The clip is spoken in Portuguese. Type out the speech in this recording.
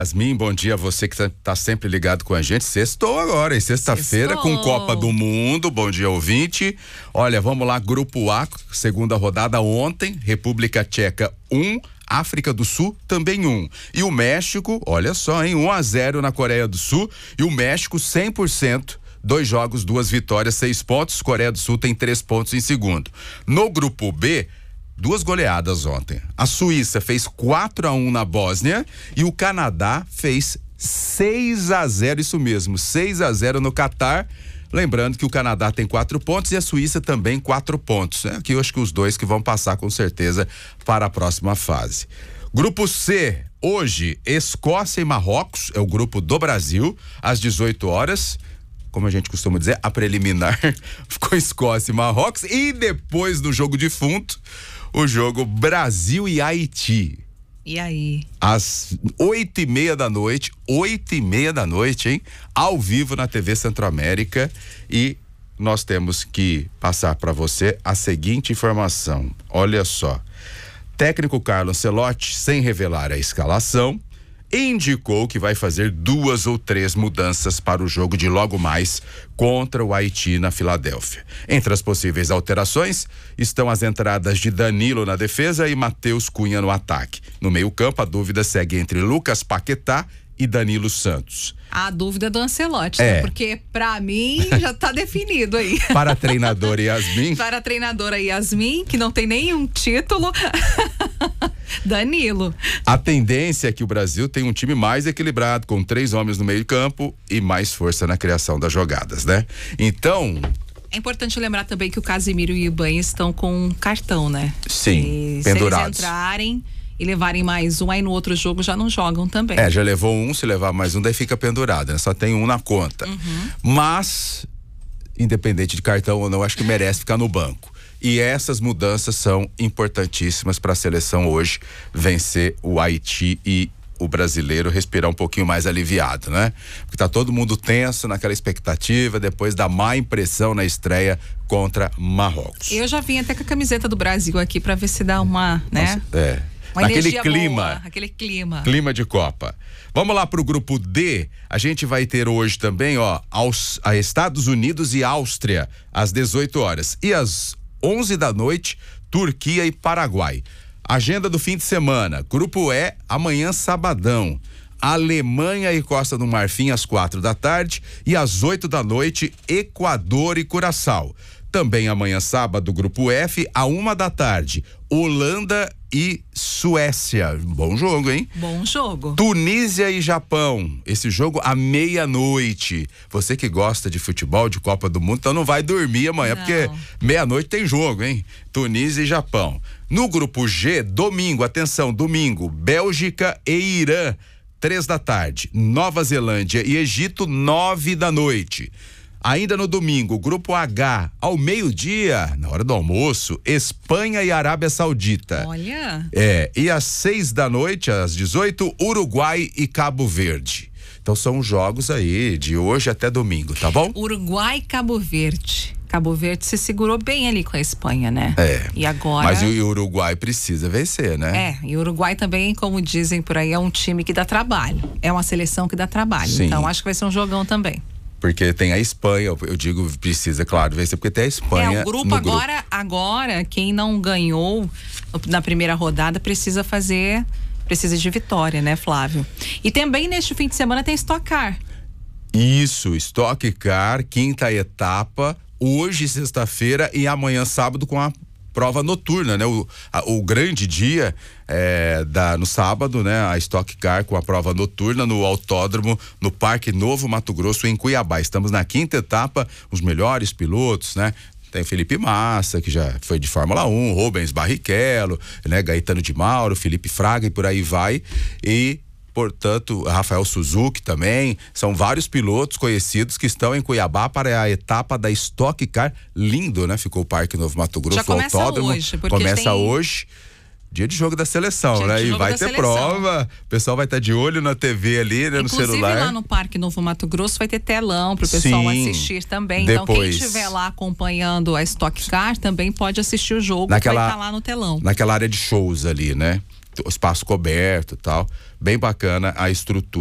Yasmin, bom dia a você que tá sempre ligado com a gente. Sextou agora, hein? Sexta-feira com Copa do Mundo. Bom dia, ouvinte. Olha, vamos lá, Grupo A, segunda rodada ontem, República Tcheca 1, África do Sul também 1. E o México, olha só, hein? 1-0 na Coreia do Sul. E o México 100%. 2 jogos, 2 vitórias, 6 pontos. Coreia do Sul tem 3 pontos em segundo. No Grupo B, 2 goleadas ontem. A Suíça fez 4-1 na Bósnia e o Canadá fez 6-0, isso mesmo, 6-0 no Catar. Lembrando que o Canadá tem 4 pontos e a Suíça também 4 pontos. Aqui eu acho que os dois que vão passar com certeza para a próxima fase. Grupo C, hoje, Escócia e Marrocos, é o grupo do Brasil, às 18 horas. Como a gente costuma dizer, a preliminar ficou Escócia e Marrocos. E depois do jogo defunto, o jogo Brasil e Haiti. E aí? Às 8:30 da noite, 8:30 da noite, hein? Ao vivo na TV Centro-América. E nós temos que passar para você a seguinte informação. Olha só. Técnico Carlo Ancelotti, sem revelar a escalação, indicou que vai fazer 2 ou 3 mudanças para o jogo de logo mais contra o Haiti na Filadélfia. Entre as possíveis alterações estão as entradas de Danilo na defesa e Matheus Cunha no ataque. No meio-campo, a dúvida segue entre Lucas Paquetá e Danilo Santos. A dúvida do Ancelotti, né? Porque pra mim já tá definido aí. Para a treinadora Yasmin. Para a treinadora Yasmin, que não tem nenhum título. Danilo. A tendência é que o Brasil tenha um time mais equilibrado, com 3 homens no meio campo e mais força na criação das jogadas, né? Então... É importante lembrar também que o Casemiro e o Ibanez estão com cartão, né? Sim, e pendurados. Se eles entrarem e levarem mais um, aí no outro jogo já não jogam também. Já levou um, se levar mais um, daí fica pendurado, né? Só tem um na conta. Mas, independente de cartão ou não, acho que merece ficar no banco. E essas mudanças são importantíssimas para a seleção hoje vencer o Haiti e o brasileiro respirar um pouquinho mais aliviado, né? Porque tá todo mundo tenso naquela expectativa depois da má impressão na estreia contra Marrocos. Eu já vim até com a camiseta do Brasil aqui para ver se dá uma, né? Nossa, uma aquele clima. Boa, aquele clima. Clima de Copa. Vamos lá pro grupo D. A gente vai ter hoje também, a Estados Unidos e Áustria às 18 horas. E às 11 da noite, Turquia e Paraguai. Agenda do fim de semana. Grupo E, amanhã sabadão. Alemanha e Costa do Marfim às 4 da tarde e às 8 da noite, Equador e Curaçao. Também amanhã sábado, grupo F, à 1 da tarde, Holanda e Suécia. Bom jogo, hein? Bom jogo. Tunísia e Japão. Esse jogo à meia-noite. Você que gosta de futebol, de Copa do Mundo, então não vai dormir amanhã, porque meia-noite tem jogo, hein? Tunísia e Japão. No grupo G, domingo, atenção, domingo, Bélgica e Irã, 3 da tarde. Nova Zelândia e Egito, 9 da noite. Ainda no domingo, grupo H, ao meio-dia, na hora do almoço, Espanha e Arábia Saudita. Olha. E às 6 da noite, às 18, Uruguai e Cabo Verde. Então são jogos aí de hoje até domingo, tá bom? Uruguai e Cabo Verde. Cabo Verde se segurou bem ali com a Espanha, né? E agora... Mas o Uruguai precisa vencer, né? E o Uruguai também, como dizem por aí, é um time que dá trabalho. É uma seleção que dá trabalho. Sim. Então acho que vai ser um jogão também. Porque tem a Espanha, eu digo, precisa, claro, vencer, porque tem a Espanha. O grupo agora, quem não ganhou na primeira rodada precisa de vitória, né, Flávio? E também neste fim de semana tem Stock Car. Isso, Stock Car, 5ª etapa, hoje, sexta-feira, e amanhã, sábado, com a prova noturna, né? O grande dia no sábado, né? A Stock Car com a prova noturna no autódromo, no Parque Novo Mato Grosso, em Cuiabá. Estamos na 5ª etapa, os melhores pilotos, né? Tem Felipe Massa, que já foi de Fórmula 1, Rubens Barrichello, né? Gaetano de Mauro, Felipe Fraga e por aí vai. E portanto, Rafael Suzuki também, são vários pilotos conhecidos que estão em Cuiabá para a etapa da Stock Car. Lindo, né? Ficou o Parque Novo Mato Grosso, já começa o autódromo. Hoje, começa hoje. Dia de jogo da seleção, né? E vai ter prova, o pessoal vai estar de olho na TV ali, né? No celular. Inclusive lá no Parque Novo Mato Grosso vai ter telão pro pessoal assistir também. Então quem estiver lá acompanhando a Stock Car também pode assistir o jogo, vai estar lá no telão. Naquela área de shows ali, né? espaço coberto e tal. Bem bacana a estrutura.